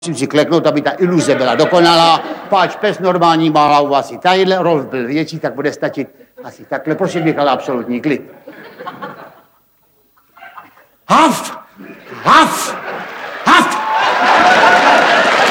Musím si kleknout, aby ta iluze byla dokonalá. Páč pes normální má hlavu asi tadyhle, Rolf byl větší, tak bude stačit asi takhle. Prosím bych, ale absolutní klid. Haf! Haf!